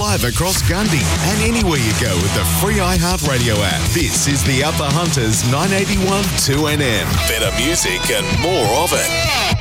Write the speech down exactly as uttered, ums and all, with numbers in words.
live across Gundy and anywhere you go with the free iHeartRadio app. This is the Upper Hunters nine eighty-one two N M. Better music and more of it.